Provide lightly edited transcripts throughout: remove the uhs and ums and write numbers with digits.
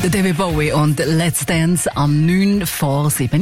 Der David Bowie und Let's Dance am 9 vor 7.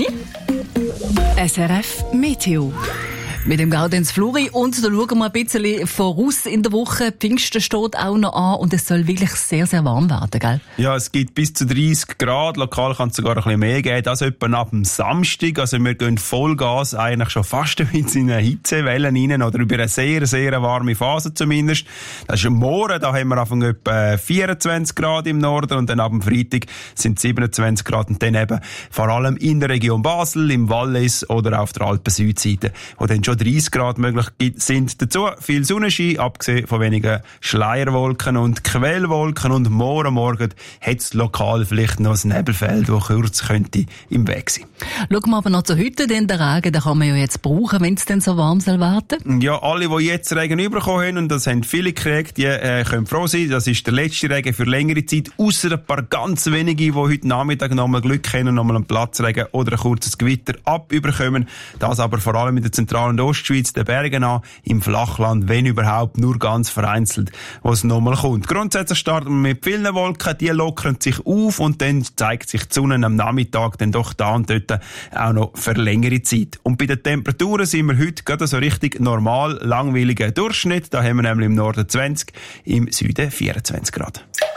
SRF Meteo. Mit dem Gaudenz Fluri und da schauen wir ein bisschen voraus in der Woche. Pfingsten steht auch noch an und es soll wirklich sehr, sehr warm werden, gell? Ja, es gibt bis zu 30 Grad. Lokal kann es sogar ein bisschen mehr geben. Das etwa ab dem Samstag. Also wir gehen Vollgas eigentlich schon fast in eine Hitzewelle rein oder über eine sehr, sehr warme Phase zumindest. Das ist am Morgen, da haben wir Anfang etwa 24 Grad im Norden und dann ab dem Freitag sind 27 Grad und dann eben vor allem in der Region Basel, im Wallis oder auf der Alpen-Südseite, wo dann schon 30 Grad möglich sind. Dazu viel Sonnenschein, abgesehen von wenigen Schleierwolken und Quellwolken. Und morgen hat es lokal vielleicht noch ein Nebelfeld, das kurz könnte im Weg sein. Schauen wir aber noch zu heute, denn den Regen, den kann man ja jetzt brauchen, wenn es denn so warm soll werden. Ja, alle, die jetzt Regen bekommen haben, und das haben viele gekriegt, die können froh sein. Das ist der letzte Regen für längere Zeit, ausser ein paar ganz wenige, die heute Nachmittag noch mal Glück haben und noch mal einen Platzregen oder ein kurzes Gewitter abüberkommen. Das aber vor allem in der zentralen Ostschweiz, den Bergen an, im Flachland, wenn überhaupt, nur ganz vereinzelt, wo es nochmal kommt. Grundsätzlich starten wir mit vielen Wolken, die lockern sich auf und dann zeigt sich die Sonne am Nachmittag dann doch da und dort auch noch für längere Zeit. Und bei den Temperaturen sind wir heute gerade so richtig normal, langweiliger Durchschnitt. Da haben wir nämlich im Norden 20, im Süden 24 Grad.